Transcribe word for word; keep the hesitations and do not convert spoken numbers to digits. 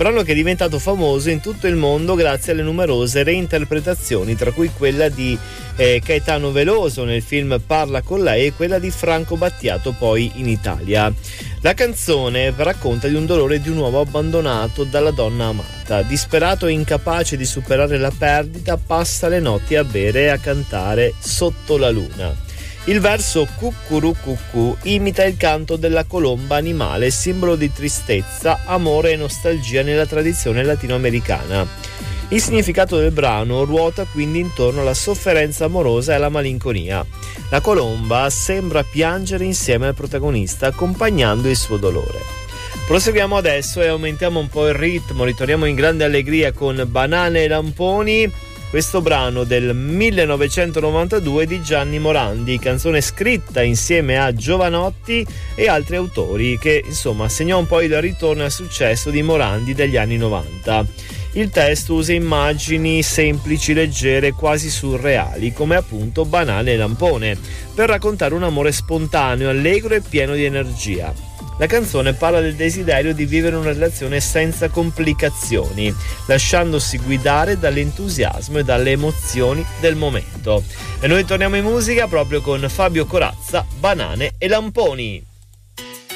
brano che è diventato famoso in tutto il mondo grazie alle numerose reinterpretazioni, tra cui quella di eh, Caetano Veloso nel film Parla con lei e quella di Franco Battiato poi in Italia. La canzone racconta di un dolore di un uomo abbandonato dalla donna amata. Disperato e incapace di superare la perdita, passa le notti a bere e a cantare sotto la luna. Il verso cucurù cucù imita il canto della colomba animale, simbolo di tristezza, amore e nostalgia nella tradizione latinoamericana. Il significato del brano ruota quindi intorno alla sofferenza amorosa e alla malinconia. La colomba sembra piangere insieme al protagonista, accompagnando il suo dolore. Proseguiamo adesso e aumentiamo un po' il ritmo, ritorniamo in grande allegria con Banane e Lamponi. Questo brano del millenovecentonovantadue di Gianni Morandi, canzone scritta insieme a Giovanotti e altri autori, che insomma segnò un po' il ritorno al successo di Morandi degli anni novanta. Il testo usa immagini semplici, leggere, quasi surreali, come appunto Banane e Lampone, per raccontare un amore spontaneo, allegro e pieno di energia. La canzone parla del desiderio di vivere una relazione senza complicazioni, lasciandosi guidare dall'entusiasmo e dalle emozioni del momento. E noi torniamo in musica proprio con Fabio Corazza, Banane e Lamponi.